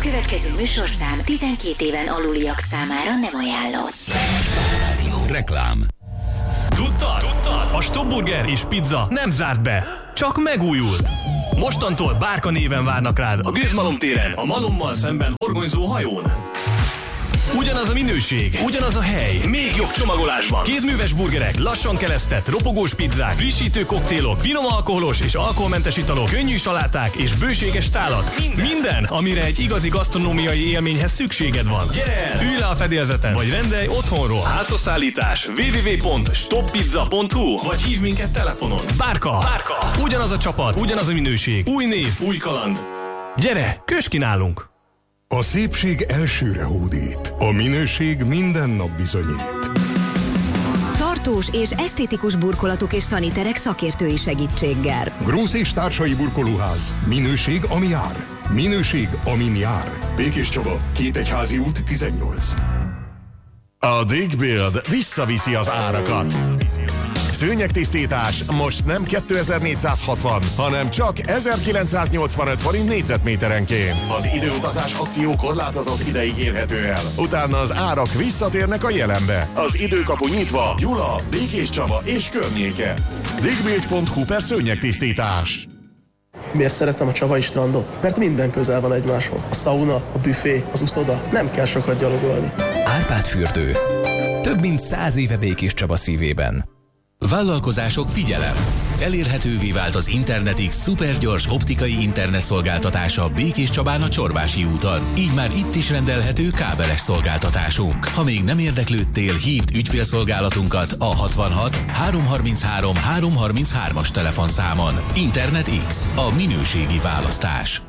következő műsorszám 12 éven aluliak számára nem ajánlott. Reklám. Tudtad? A Stopburger és pizza nem zárt be, csak megújult. Mostantól Bárka néven várnak rád a Gőzmalom téren, a Malommal szemben horgonyzó hajón. Ugyanaz a minőség, ugyanaz a hely, még jobb csomagolásban. Kézműves burgerek, lassan kelesztett, ropogós pizzák, frissítő koktélok, finom alkoholos és alkoholmentes italok, könnyű saláták és bőséges tálak. Minden, amire egy igazi gasztronómiai élményhez szükséged van. Gyere el, ülj le a fedélzeten, vagy rendelj otthonról. Házhozszállítás www.stoppizza.hu, vagy hív minket telefonon. Bárka. Ugyanaz a csapat, ugyanaz a minőség. Új név, új kaland. Gyere, kös ki nálunk! A szépség elsőre hódít, a minőség minden nap bizonyít. Tartós és esztétikus burkolatok és szaniterek szakértői segítséggel. Grósz és társai burkolóház. Minőség, ami jár. Minőség, amin jár. Békés Csaba, Kétegyházi út 18. A Digbuild visszaviszi az árakat. Szőnyegtisztítás most nem 2460, hanem csak 1985 forint négyzetméterenként. Az időutazás akció korlátozott ideig érhető el. Utána az árak visszatérnek a jelenbe. Az időkapu nyitva, Gyula, Békés Csaba és környéke. Digbuild.hu/szőnyegtisztítás. Miért szeretem a Csabai strandot? Mert minden közel van egymáshoz. A szauna, a büfé, az uszoda. Nem kell sokat gyalogolni. Árpád fürdő. Több mint 100 éve Békés Csaba szívében. Vállalkozások, figyelem! Elérhetővé vált az Internetix szupergyors optikai internetszolgáltatása Békés Csabán a Csorvási úton. Így már itt is rendelhető kábeles szolgáltatásunk. Ha még nem érdeklődtél, hívd ügyfélszolgálatunkat a 66 333 333-as telefonszámon. Internetix, a minőségi választás.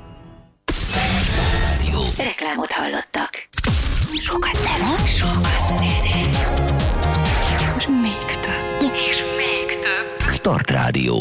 Reklámot hallottak. Sokat nem, sokat még több. Start Rádió.